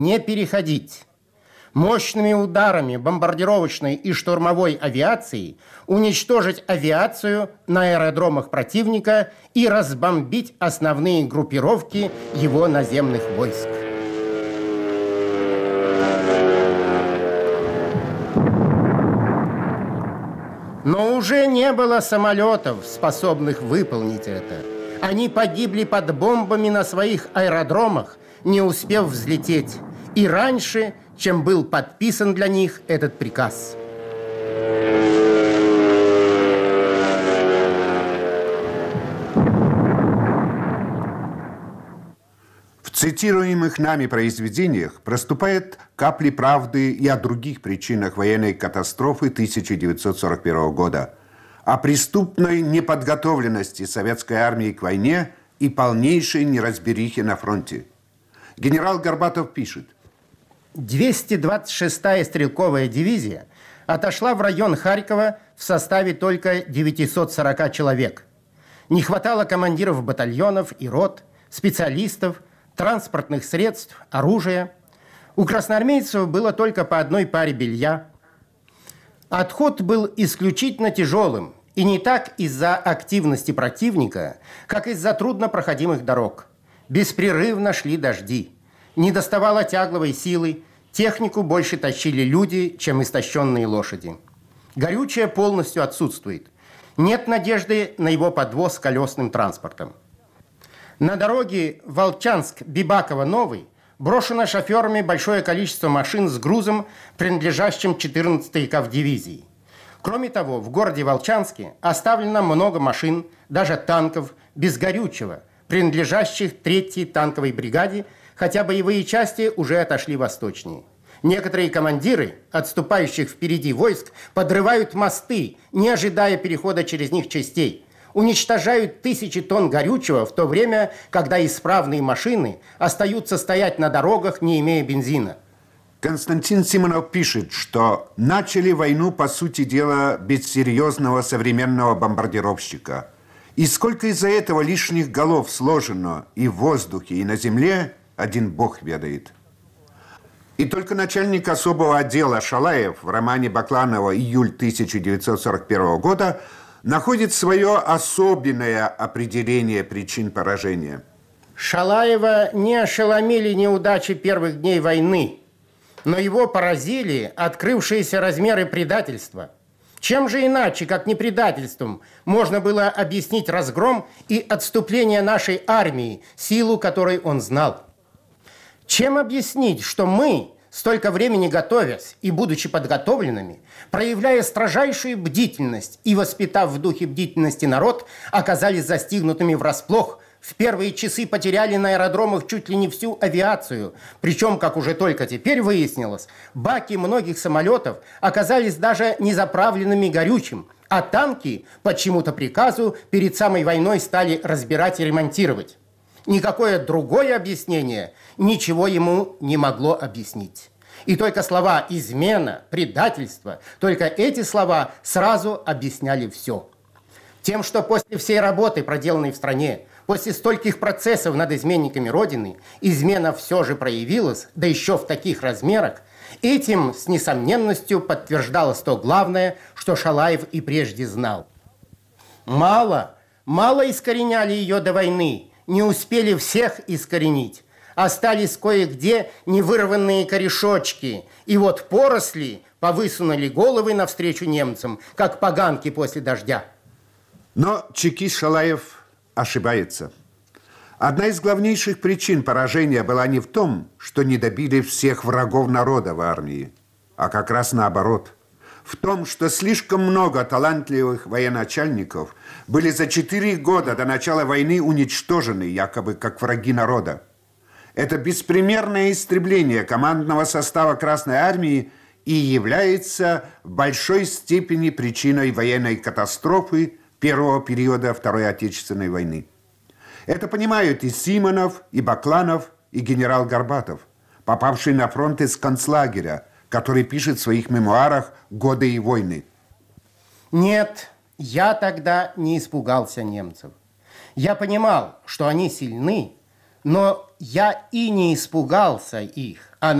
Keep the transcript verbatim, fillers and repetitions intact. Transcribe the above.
Не переходить. Мощными ударами бомбардировочной и штурмовой авиации уничтожить авиацию на аэродромах противника и разбомбить основные группировки его наземных войск. Но уже не было самолетов, способных выполнить это. Они погибли под бомбами на своих аэродромах, не успев взлететь, и раньше, чем был подписан для них этот приказ. В цитируемых нами произведениях проступают капли правды и о других причинах военной катастрофы тысяча девятьсот сорок первого года, о преступной неподготовленности советской армии к войне и полнейшей неразберихе на фронте. Генерал Горбатов пишет: двести двадцать шестая стрелковая дивизия отошла в район Харькова в составе только девятисот сорока человек. Не хватало командиров батальонов и рот, специалистов, транспортных средств, оружия. У красноармейцев было только по одной паре белья. Отход был исключительно тяжелым, и не так из-за активности противника, как из-за труднопроходимых дорог. Беспрерывно шли дожди. Не доставало тягловой силы, технику больше тащили люди, чем истощенные лошади. Горючее полностью отсутствует. Нет надежды на его подвоз колесным транспортом. На дороге Волчанск-Бибаково-Новый брошено шоферами большое количество машин с грузом, принадлежащим четырнадцатой кавдивизии. Кроме того, в городе Волчанске оставлено много машин, даже танков, без горючего, принадлежащих третьей танковой бригаде, хотя боевые части уже отошли восточнее. Некоторые командиры, отступающих впереди войск, подрывают мосты, не ожидая перехода через них частей. Уничтожают тысячи тонн горючего в то время, когда исправные машины остаются стоять на дорогах, не имея бензина. Константин Симонов пишет, что начали войну, по сути дела, без серьезного современного бомбардировщика. И сколько из-за этого лишних голов сложено и в воздухе, и на земле, один бог ведает. И только начальник особого отдела Шалаев в романе Бакланова «Июль тысяча девятьсот сорок первого года» находит свое особенное определение причин поражения. Шалаева не ошеломили неудачи первых дней войны, но его поразили открывшиеся размеры предательства. Чем же иначе, как не предательством, можно было объяснить разгром и отступление нашей армии, силу которой он знал? Чем объяснить, что мы, столько времени готовясь и будучи подготовленными, проявляя строжайшую бдительность и воспитав в духе бдительности народ, оказались застигнутыми врасплох, в первые часы потеряли на аэродромах чуть ли не всю авиацию. Причем, как уже только теперь выяснилось, баки многих самолетов оказались даже не заправленными горючим, а танки по чему-то приказу перед самой войной стали разбирать и ремонтировать. Никакое другое объяснение ничего ему не могло объяснить. И только слова «измена», «предательство», только эти слова сразу объясняли все. Тем, что после всей работы, проделанной в стране, после стольких процессов над изменниками Родины, измена все же проявилась, да еще в таких размерах, этим с несомненностью подтверждалось то главное, что Шалаев и прежде знал. Мало, мало искореняли ее до войны, не успели всех искоренить. Остались кое-где невырванные корешочки, и вот поросли повысунули головы навстречу немцам, как поганки после дождя. Но чекист Шалаев ошибается. Одна из главнейших причин поражения была не в том, что не добили всех врагов народа в армии, а как раз наоборот. В том, что слишком много талантливых военачальников были за четыре года до начала войны уничтожены, якобы как враги народа. Это беспримерное истребление командного состава Красной Армии и является в большой степени причиной военной катастрофы первого периода Второй Отечественной войны. Это понимают и Симонов, и Бакланов, и генерал Горбатов, попавший на фронт из концлагеря, который пишет в своих мемуарах «Годы и войны». Нет, я тогда не испугался немцев. Я понимал, что они сильны, но я и не испугался их, а